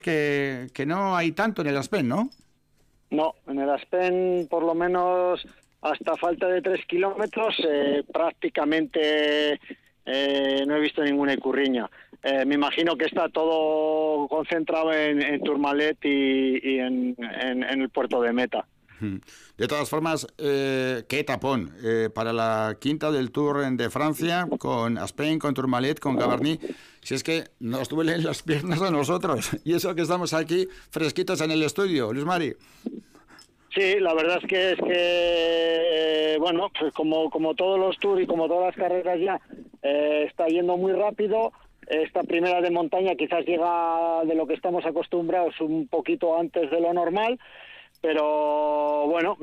que no hay tanto en el Aspen, ¿no? No, en el Aspen por lo menos hasta falta de 3 kilómetros prácticamente no he visto ninguna icurriña. Me imagino que está todo concentrado en Tourmalet y en el puerto de meta. De todas formas, qué tapón para la quinta del Tour de Francia, con Aspen, con Tourmalet, con Gavarnie. Si es que nos duelen las piernas a nosotros, y eso que estamos aquí fresquitos en el estudio, Luis Mari. Sí, la verdad es que bueno, pues como todos los tours y como todas las carreras ya, está yendo muy rápido. Esta primera de montaña quizás llega de lo que estamos acostumbrados un poquito antes de lo normal, pero bueno,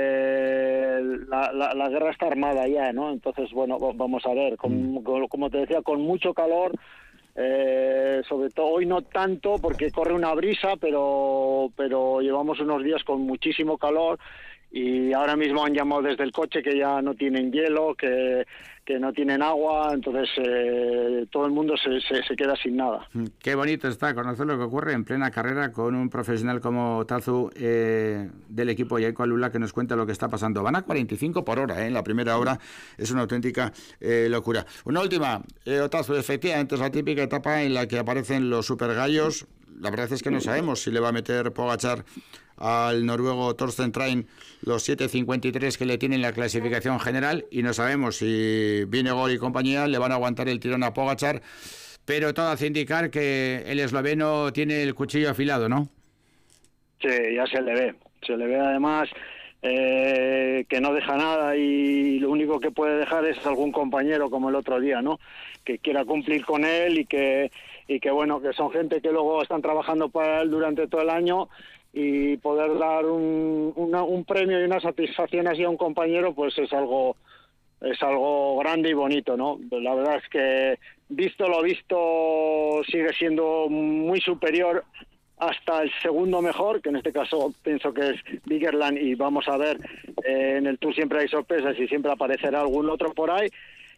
la guerra está armada ya, ¿no? Entonces, bueno, vamos a ver, como te decía, con mucho calor, sobre todo hoy no tanto porque corre una brisa, pero llevamos unos días con muchísimo calor y ahora mismo han llamado desde el coche que ya no tienen hielo, que no tienen agua, entonces todo el mundo se queda sin nada. Qué bonito está conocer lo que ocurre en plena carrera con un profesional como Otazu del equipo Jayco Alula, que nos cuenta lo que está pasando. Van a 45 por hora, en la primera hora, es una auténtica locura. Una última, Otazu, efectivamente es la típica etapa en la que aparecen los supergallos. La verdad es que no sabemos si le va a meter Pogačar al noruego Torsten Train los 7.53 que le tienen la clasificación general, y no sabemos si Vingegaard y compañía le van a aguantar el tirón a Pogačar, pero todo hace indicar que el esloveno tiene el cuchillo afilado, ¿no? Sí, ya se le ve además que no deja nada, y lo único que puede dejar es algún compañero como el otro día, ¿no? Que quiera cumplir con él y que bueno, que son gente que luego están trabajando para él durante todo el año, y poder dar un premio y una satisfacción así a un compañero, pues es algo grande y bonito, ¿no? La verdad es que visto lo visto sigue siendo muy superior hasta el segundo mejor, que en este caso pienso que es Vigeland, y vamos a ver, en el Tour siempre hay sorpresas y siempre aparecerá algún otro por ahí,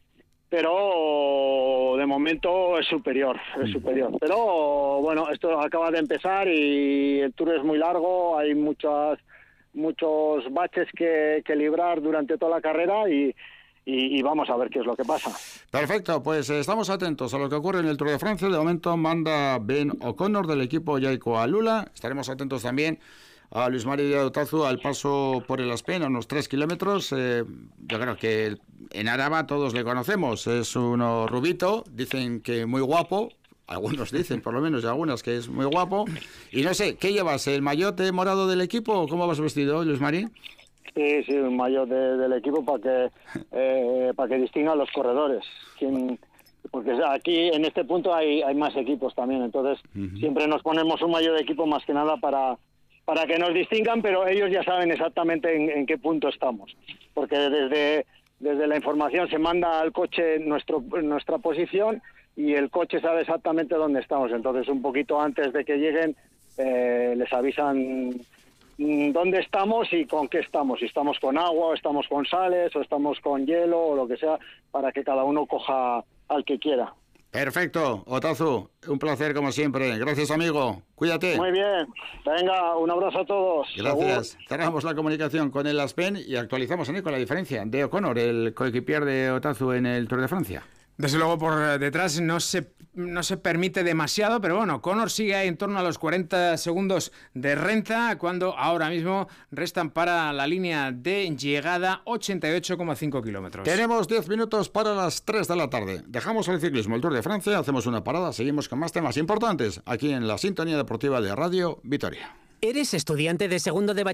pero de momento es superior. Pero bueno, esto acaba de empezar y el Tour es muy largo, hay muchos baches que librar durante toda la carrera, y vamos a ver qué es lo que pasa. Perfecto, pues estamos atentos a lo que ocurre en el Tour de Francia. De momento manda Ben O'Connor del equipo Jayco Alula. Estaremos atentos también a Luis Mari de Otazu al paso por el Aspen, a unos 3 kilómetros. Yo creo que en Araba todos le conocemos, es uno rubito, dicen que muy guapo, algunos dicen por lo menos, y algunas que es muy guapo. Y no sé, ¿qué llevas? ¿El maillot morado del equipo o cómo vas vestido, Luis Mari? Sí, un maillot del equipo para que distingan los corredores. Porque aquí en este punto hay más equipos también, entonces siempre nos ponemos un maillot de equipo más que nada para que nos distingan, pero ellos ya saben exactamente en qué punto estamos, porque desde la información se manda al coche nuestra posición, y el coche sabe exactamente dónde estamos, entonces un poquito antes de que lleguen les avisan dónde estamos y con qué estamos, si estamos con agua o estamos con sales o estamos con hielo o lo que sea, para que cada uno coja al que quiera. Perfecto, Otazu, un placer como siempre. Gracias, amigo. Cuídate. Muy bien. Venga, un abrazo a todos. Gracias. Cerramos la comunicación con el Aspen y actualizamos con la diferencia de O'Connor, el coequipier de Otazu en el Tour de Francia. Desde luego por detrás no se permite demasiado, pero bueno, Connor sigue ahí en torno a los 40 segundos de renta, cuando ahora mismo restan para la línea de llegada 88,5 kilómetros. Tenemos 10 minutos para las 3 de la tarde. Dejamos el ciclismo, el Tour de Francia, hacemos una parada, seguimos con más temas importantes aquí en la sintonía deportiva de Radio Vitoria. ¿Eres estudiante de segundo de